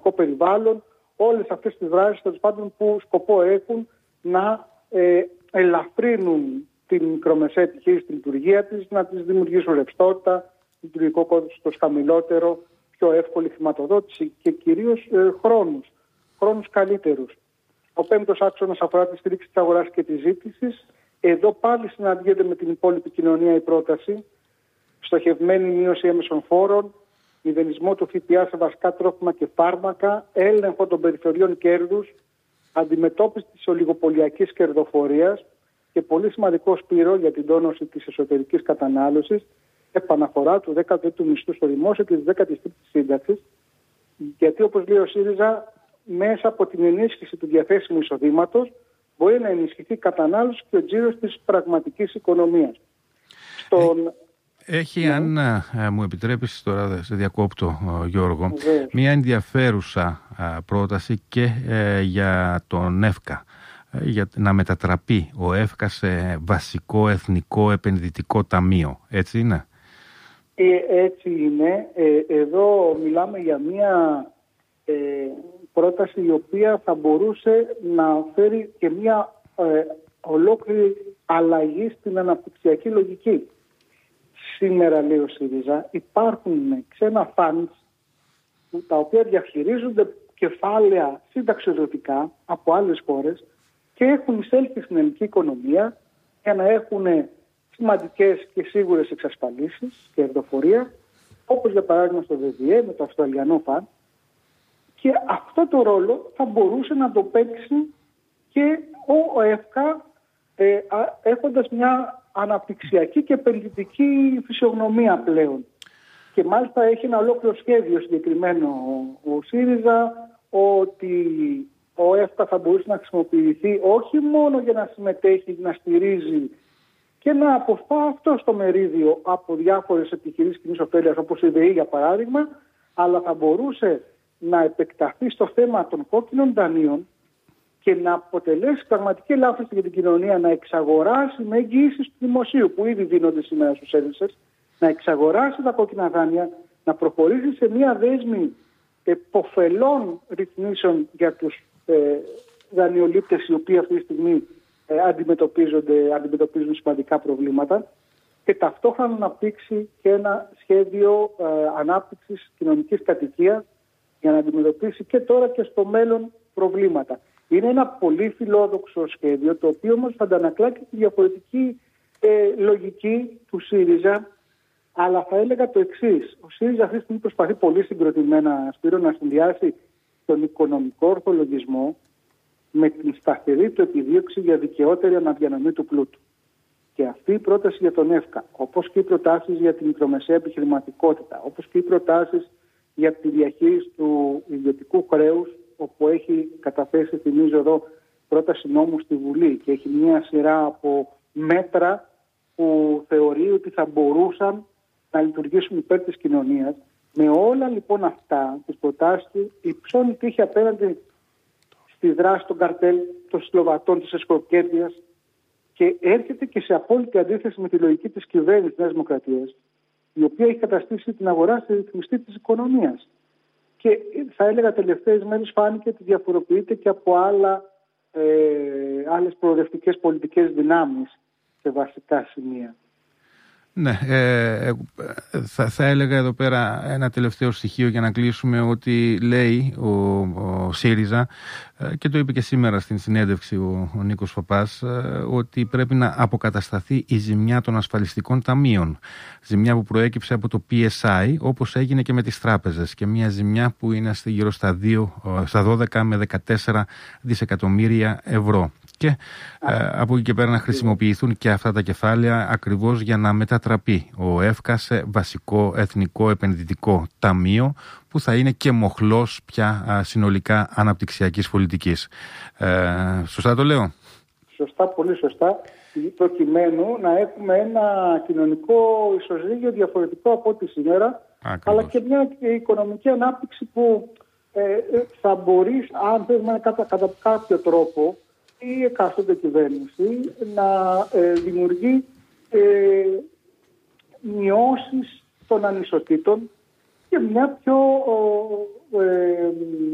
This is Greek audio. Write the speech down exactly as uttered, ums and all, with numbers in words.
επιχειρηματικό περιβάλλον, όλες αυτές τις δράσεις τέλος πάντων που σκοπό έχουν να ε, ελαφρύνουν την μικρομεσαία επιχείρηση στη λειτουργία της, να της δημιουργήσουν ρευστότητα, λειτουργικό κόστος χαμηλότερο, πιο εύκολη χρηματοδότηση και κυρίως ε, χρόνους, χρόνους καλύτερους. Ο πέμπτος άξονας αφορά τη στήριξη της αγοράς και της ζήτησης. Εδώ πάλι συναντιέται με την υπόλοιπη κοινωνία η πρόταση. Στοχευμένη μείωση έμεσων φόρων, μηδενισμό του ΦΠΑ σε βασικά τρόφιμα και φάρμακα, έλεγχο των περιθωριών κέρδους, αντιμετώπιση της ολιγοπολιακής κερδοφορίας και πολύ σημαντικό, Σπύρο, για την τόνωση της εσωτερικής κατανάλωσης, επαναφορά του δέκατου τρίτου μισθού στο δημόσιο και της δέκατης τρίτης σύνταξης, γιατί όπως λέει ο ΣΥΡΙΖΑ, μέσα από την ενίσχυση του διαθέσιμου εισοδήματος μπορεί να ενισχυθεί η κατανάλωση και ο τζίρος της πραγματικής οικονομίας. Στον... Έχει, ναι. αν ε, μου επιτρέπεις τώρα, σε διακόπτω Γιώργο, Βεβαίως. μια ενδιαφέρουσα ε, πρόταση και ε, για τον ΕΦΚΑ, ε, για να μετατραπεί ο ΕΦΚΑ σε βασικό εθνικό επενδυτικό ταμείο. Έτσι είναι? Ε, έτσι είναι. Ε, εδώ μιλάμε για μια ε, πρόταση η οποία θα μπορούσε να φέρει και μια ε, ολόκληρη αλλαγή στην αναπτυξιακή λογική. Σήμερα, λέει ο ΣΥΡΙΖΑ, υπάρχουν ξένα funds τα οποία διαχειρίζονται κεφάλαια συνταξιοδοτικά από άλλες χώρες και έχουν εισέλθει στην ελληνική οικονομία για να έχουν σημαντικές και σίγουρες εξασφαλίσεις και κερδοφορία, όπως για παράδειγμα στο ΒΒΕ με το Αυστραλιανό Fund, και αυτό το ρόλο θα μπορούσε να το παίξει και ο ΕΦΚΑ ε, έχοντας μια αναπτυξιακή και επενδυτική φυσιογνωμία πλέον. Και μάλιστα έχει ένα ολόκληρο σχέδιο συγκεκριμένο ο ΣΥΡΙΖΑ, ότι ο ΕΦΚΑ θα μπορούσε να χρησιμοποιηθεί όχι μόνο για να συμμετέχει, να στηρίζει και να αποσπά αυτό στο μερίδιο από διάφορες επιχειρήσεις κοινής ωφέλειας, όπως η ΔΕΗ για παράδειγμα, αλλά θα μπορούσε να επεκταθεί στο θέμα των κόκκινων δανείων και να αποτελέσει πραγματική ελάφρυνση για την κοινωνία, να εξαγοράσει με εγγυήσεις του δημοσίου που ήδη δίνονται σήμερα στους Έλληνες, να εξαγοράσει τα κόκκινα δάνεια, να προχωρήσει σε μια δέσμη εποφελών ρυθμίσεων για τους ε, δανειολήπτες οι οποίοι αυτή τη στιγμή ε, αντιμετωπίζονται, αντιμετωπίζουν σημαντικά προβλήματα και ταυτόχρονα να αναπτύξει και ένα σχέδιο ε, ανάπτυξης κοινωνικής κατοικίας για να αντιμετωπίσει και τώρα και στο μέλλον προβλήματα. Είναι ένα πολύ φιλόδοξο σχέδιο, το οποίο όμως θα αντανακλά και τη διαφορετική ε, λογική του ΣΥΡΙΖΑ, αλλά θα έλεγα το εξής. Ο ΣΥΡΙΖΑ αυτή τη στιγμή προσπαθεί πολύ συγκροτημένα, Σπύρο, να συνδυάσει τον οικονομικό ορθολογισμό με την σταθερή του επιδίωξη για δικαιότερη αναδιανομή του πλούτου. Και αυτή η πρόταση για τον ΕΦΚΑ, όπως και οι προτάσεις για την μικρομεσαία επιχειρηματικότητα, όπως και οι προτάσεις για τη διαχείριση του ιδιωτικού χρέους, όπου έχει καταθέσει, θυμίζω εδώ, πρόταση νόμου στη Βουλή και έχει μια σειρά από μέτρα που θεωρεί ότι θα μπορούσαν να λειτουργήσουν υπέρ της κοινωνίας. Με όλα λοιπόν αυτά τις προτάσεις του υψώνει τύχη απέναντι στη δράση των καρτέλ, των συλλογατών, της εσχροκέρδειας και έρχεται και σε απόλυτη αντίθεση με τη λογική της κυβέρνησης της Νέας Δημοκρατίας, η οποία έχει καταστήσει την αγορά στη ρυθμιστή της οικονομίας. Και θα έλεγα τελευταίες μέρες φάνηκε ότι διαφοροποιείται και από άλλα, ε, άλλες προοδευτικές πολιτικές δυνάμεις σε βασικά σημεία. Ναι, ε, θα, θα έλεγα εδώ πέρα ένα τελευταίο στοιχείο για να κλείσουμε, ότι λέει ο, ο ΣΥΡΙΖΑ ε, και το είπε και σήμερα στην συνέντευξη ο, ο Νίκος Φαπάς, ε, ότι πρέπει να αποκατασταθεί η ζημιά των ασφαλιστικών ταμείων. Ζημιά που προέκυψε από το πι ες άι, όπως έγινε και με τις τράπεζες, και μια ζημιά που είναι στη γύρω στα, δύο, στα δώδεκα με δεκατέσσερα δισεκατομμύρια ευρώ. Και ε, από εκεί και πέρα να χρησιμοποιηθούν και αυτά τα κεφάλαια ακριβώς για να μετατραπεί ο ΕΦΚΑ σε βασικό εθνικό επενδυτικό ταμείο, που θα είναι και μοχλός πια α, συνολικά αναπτυξιακής πολιτικής. Ε, σωστά το λέω? Σωστά, πολύ σωστά. Προκειμένου να έχουμε ένα κοινωνικό ισοζύγιο διαφορετικό από ό,τι σήμερα, ακριβώς, αλλά και μια οικονομική ανάπτυξη που ε, θα μπορεί, αν θέλουμε κατά, κατά κάποιο τρόπο, η εκάστοτε κυβέρνηση να ε, δημιουργεί ε, μειώσεις των ανισοτήτων και μια πιο ε,